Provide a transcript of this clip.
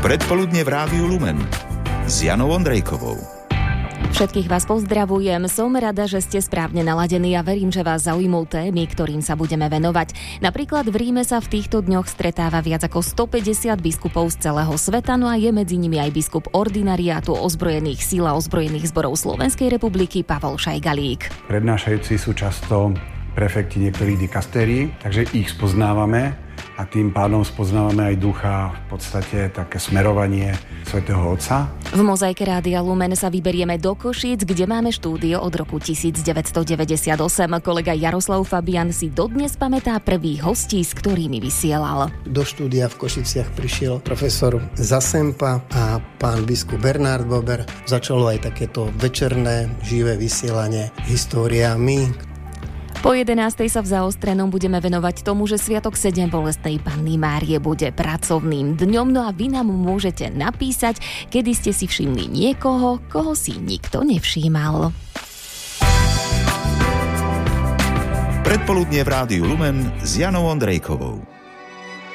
Predpoludne v Rádiu Lumen s Janou Ondrejkovou. Všetkých vás pozdravujem, som rada, že ste správne naladení a verím, že vás zaujmú témy, ktorým sa budeme venovať. Napríklad v Ríme sa v týchto dňoch stretáva viac ako 150 biskupov z celého sveta, no a je medzi nimi aj biskup ordinariátu ozbrojených síl a ozbrojených zborov Slovenskej republiky Pavol Šajgalík. Prednášajúci sú často prefekti niektorých dikastérií, takže ich spoznávame a tým pádom spoznávame aj ducha, v podstate také smerovanie svätého Otca. V mozaike Rádia Lumen sa vyberieme do Košíc, kde máme štúdio od roku 1998. Kolega Jaroslav Fabian si dodnes pamätá prvých hostí, s ktorými vysielal. Do štúdia v Košiciach prišiel profesor Zasempa a pán biskup Bernard Bober. Začalo aj takéto večerné živé vysielanie históriami. Po 11:00 sa v Zaostrenom budeme venovať tomu, že Sviatok Sedembolestnej Panny Márie bude pracovným dňom, no a vy nám môžete napísať, kedy ste si všimli niekoho, koho si nikto nevšímal. Predpoludne v Rádiu Lumen s Janou Ondrejkovou.